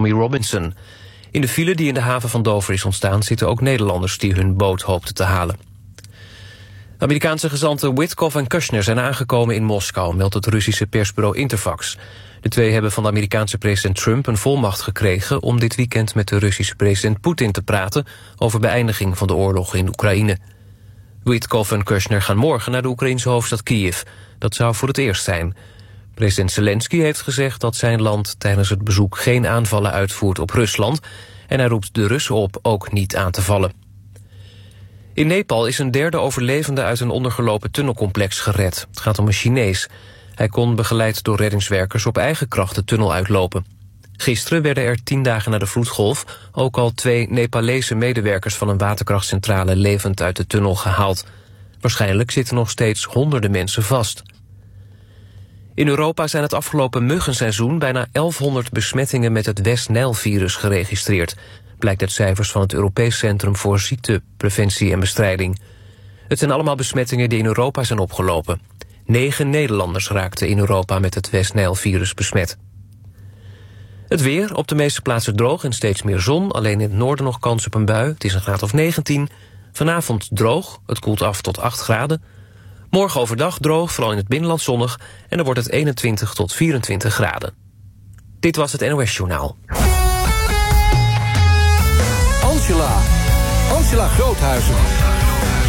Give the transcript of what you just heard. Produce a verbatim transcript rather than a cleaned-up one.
Tommy Robinson. In de file die in de haven van Dover is ontstaan zitten ook Nederlanders die hun boot hoopten te halen. De Amerikaanse gezanten Witkoff en Kushner zijn aangekomen in Moskou, meldt het Russische persbureau Interfax. De twee hebben van de Amerikaanse president Trump een volmacht gekregen om dit weekend met de Russische president Poetin te praten over beëindiging van de oorlog in Oekraïne. Witkoff en Kushner gaan morgen naar de Oekraïnse hoofdstad Kiev. Dat zou voor het eerst zijn. President Zelensky heeft gezegd dat zijn land tijdens het bezoek geen aanvallen uitvoert op Rusland en hij roept de Russen op ook niet aan te vallen. In Nepal is een derde overlevende uit een ondergelopen tunnelcomplex gered. Het gaat om een Chinees. Hij kon, begeleid door reddingswerkers, op eigen kracht de tunnel uitlopen. Gisteren werden er tien dagen na de vloedgolf ook al twee Nepalese medewerkers van een waterkrachtcentrale levend uit de tunnel gehaald. Waarschijnlijk zitten nog steeds honderden mensen vast. In Europa zijn het afgelopen muggenseizoen bijna elfhonderd besmettingen met het West-Nijl-virus geregistreerd, blijkt uit cijfers van het Europees Centrum voor Ziektepreventie en Bestrijding. Het zijn allemaal besmettingen die in Europa zijn opgelopen. Negen Nederlanders raakten in Europa met het West-Nijl-virus besmet. Het weer, op de meeste plaatsen droog en steeds meer zon. Alleen in het noorden nog kans op een bui. Het is een graad of negentien. Vanavond droog, het koelt af tot acht graden. Morgen overdag droog, vooral in het binnenland zonnig. En dan wordt het eenentwintig tot vierentwintig graden. Dit was het N O S Journaal. Angela. Angela Groothuizen.